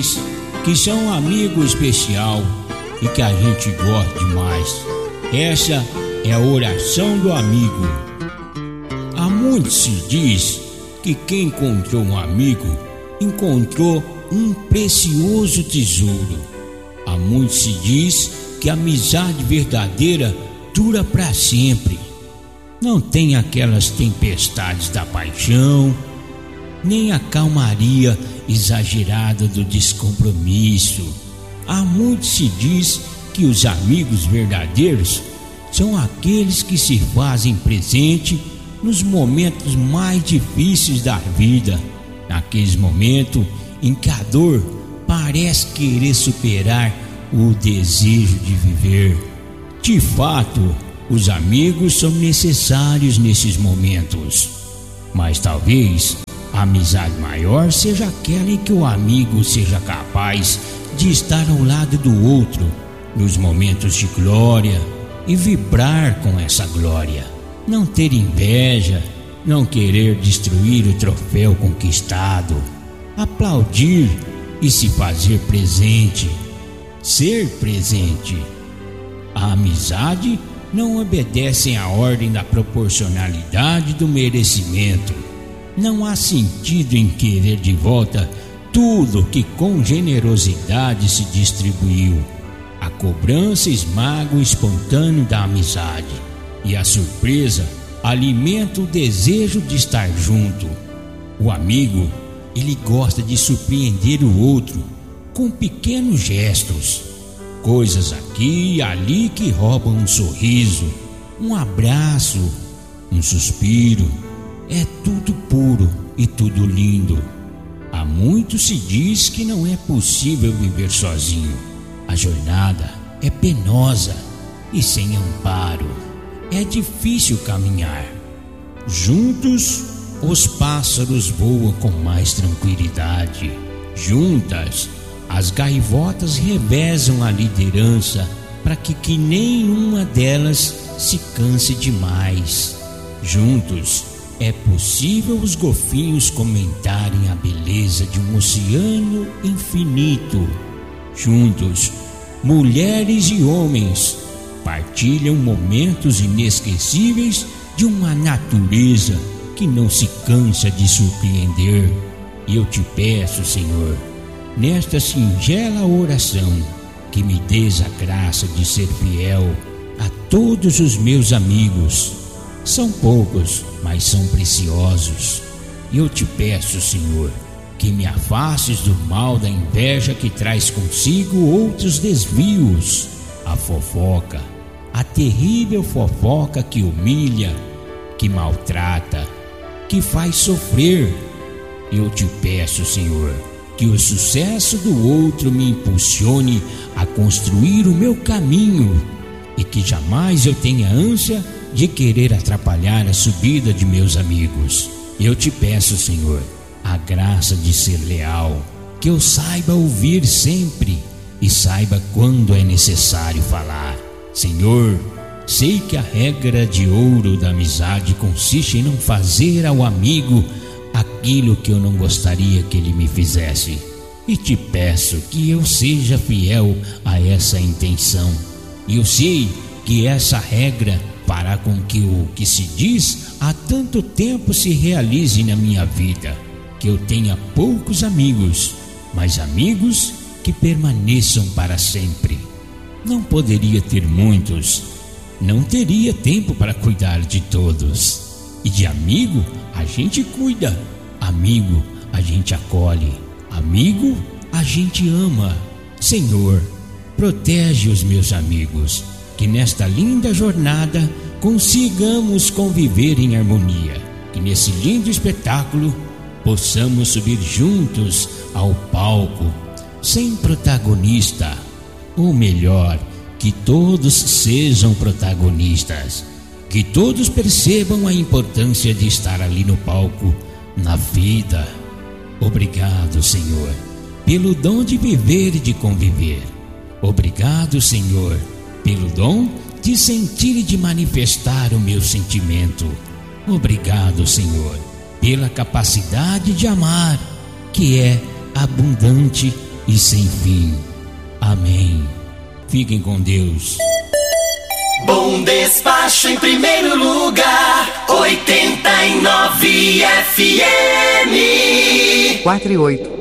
que são um amigo especial e que a gente gosta demais. Essa é a oração do amigo. Há muito se diz que quem encontrou um amigo encontrou um precioso tesouro. Há muito se diz que a amizade verdadeira dura para sempre. Não tem aquelas tempestades da paixão, nem a calmaria exagerada do descompromisso. Há muito se diz que os amigos verdadeiros são aqueles que se fazem presente nos momentos mais difíceis da vida, naqueles momentos em que a dor parece querer superar o desejo de viver. De fato, os amigos são necessários nesses momentos, mas talvez a amizade maior seja aquela em que o amigo seja capaz de estar ao lado do outro nos momentos de glória e vibrar com essa glória. Não ter inveja, não querer destruir o troféu conquistado, aplaudir e se fazer presente, ser presente. A amizade não obedece à ordem da proporcionalidade do merecimento. Não há sentido em querer de volta tudo que com generosidade se distribuiu. A cobrança esmaga o espontâneo da amizade, e a surpresa alimenta o desejo de estar junto. O amigo, ele gosta de surpreender o outro com pequenos gestos, coisas aqui e ali que roubam um sorriso, um abraço, um suspiro. É tudo puro e tudo lindo. Há muito se diz que não é possível viver sozinho. A jornada é penosa e sem amparo. É difícil caminhar. Juntos, os pássaros voam com mais tranquilidade. Juntas, as gaivotas revezam a liderança para que nenhuma delas se canse demais. Juntos, é possível os golfinhos comentarem a beleza de um oceano infinito. Juntos, mulheres e homens partilham momentos inesquecíveis de uma natureza que não se cansa de surpreender. E eu te peço, Senhor, nesta singela oração, que me dês a graça de ser fiel a todos os meus amigos. São poucos, mas são preciosos. E eu te peço, Senhor, que me afastes do mal da inveja que traz consigo outros desvios. A fofoca, a terrível fofoca que humilha, que maltrata, que faz sofrer. Eu te peço, Senhor, que o sucesso do outro me impulsione a construir o meu caminho e que jamais eu tenha ânsia de querer atrapalhar a subida de meus amigos. Eu te peço, Senhor, a graça de ser leal, que eu saiba ouvir sempre e saiba quando é necessário falar. Senhor, sei que a regra de ouro da amizade consiste em não fazer ao amigo aquilo que eu não gostaria que ele me fizesse. E te peço que eu seja fiel a essa intenção. E eu sei que essa regra fará com que o que se diz há tanto tempo se realize na minha vida. Que eu tenha poucos amigos, mas amigos que permaneçam para sempre. Não poderia ter muitos, não teria tempo para cuidar de todos. E de amigo a gente cuida, amigo a gente acolhe, amigo a gente ama. Senhor, protege os meus amigos, que nesta linda jornada consigamos conviver em harmonia, que nesse lindo espetáculo possamos subir juntos ao palco, sem protagonista, ou melhor, que todos sejam protagonistas, que todos percebam a importância de estar ali no palco, na vida. Obrigado, Senhor, pelo dom de viver e de conviver. Obrigado, Senhor, pelo dom de sentir e de manifestar o meu sentimento. Obrigado, Senhor, pela capacidade de amar, que é abundante e sem fim. Amém. Fiquem com Deus. Bom Despacho em primeiro lugar, 89 FM 4 e 8.